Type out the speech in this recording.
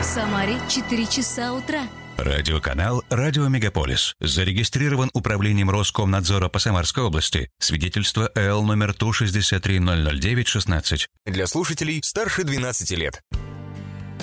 Самаре 4 часа утра. Радиоканал «Радио Мегаполис». Зарегистрирован Управлением Роскомнадзора по Самарской области. Свидетельство ЭЛ номер ТУ 63009-16. Для слушателей старше 12 лет.